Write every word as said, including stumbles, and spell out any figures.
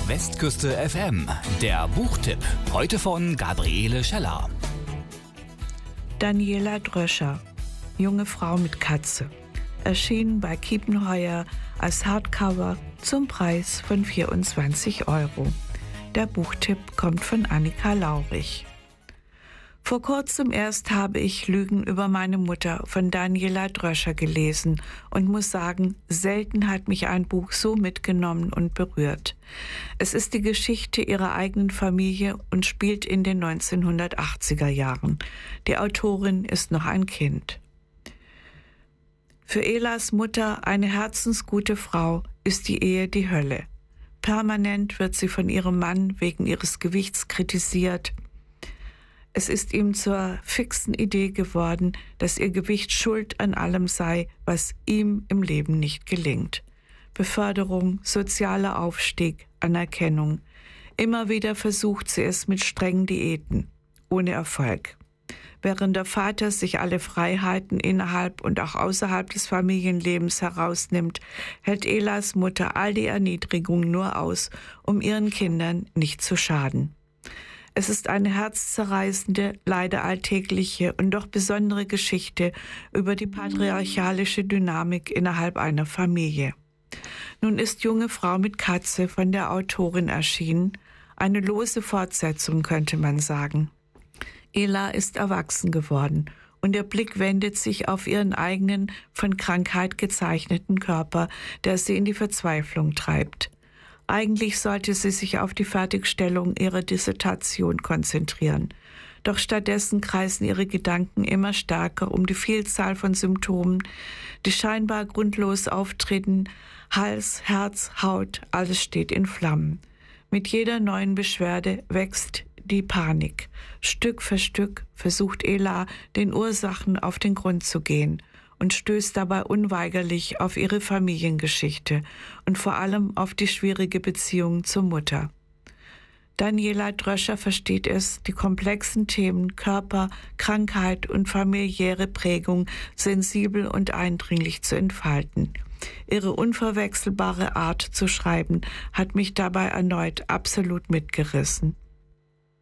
Westküste F M, der Buchtipp. Heute von Gabriele Scheller. Daniela Dröscher, Junge Frau mit Katze. Erschienen bei Kiepenheuer als Hardcover zum Preis von vierundzwanzig Euro. Der Buchtipp kommt von Annika Laurich. Vor kurzem erst habe ich Lügen über meine Mutter von Daniela Dröscher gelesen und muss sagen, selten hat mich ein Buch so mitgenommen und berührt. Es ist die Geschichte ihrer eigenen Familie und spielt in den neunzehnhundertachtziger Jahren. Die Autorin ist noch ein Kind. Für Elas Mutter, eine herzensgute Frau, ist die Ehe die Hölle. Permanent wird sie von ihrem Mann wegen ihres Gewichts kritisiert. Es ist ihm zur fixen Idee geworden, dass ihr Gewicht schuld an allem sei, was ihm im Leben nicht gelingt. Beförderung, sozialer Aufstieg, Anerkennung. Immer wieder versucht sie es mit strengen Diäten, ohne Erfolg. Während der Vater sich alle Freiheiten innerhalb und auch außerhalb des Familienlebens herausnimmt, hält Elas Mutter all die Erniedrigungen nur aus, um ihren Kindern nicht zu schaden. Es ist eine herzzerreißende, leider alltägliche und doch besondere Geschichte über die patriarchalische Dynamik innerhalb einer Familie. Nun ist Junge Frau mit Katze von der Autorin erschienen, eine lose Fortsetzung könnte man sagen. Ela ist erwachsen geworden und ihr Blick wendet sich auf ihren eigenen, von Krankheit gezeichneten Körper, der sie in die Verzweiflung treibt. Eigentlich sollte sie sich auf die Fertigstellung ihrer Dissertation konzentrieren. Doch stattdessen kreisen ihre Gedanken immer stärker um die Vielzahl von Symptomen, die scheinbar grundlos auftreten. Hals, Herz, Haut, alles steht in Flammen. Mit jeder neuen Beschwerde wächst die Panik. Stück für Stück versucht Ela, den Ursachen auf den Grund zu gehen und stößt dabei unweigerlich auf ihre Familiengeschichte und vor allem auf die schwierige Beziehung zur Mutter. Daniela Dröscher versteht es, die komplexen Themen Körper, Krankheit und familiäre Prägung sensibel und eindringlich zu entfalten. Ihre unverwechselbare Art zu schreiben hat mich dabei erneut absolut mitgerissen.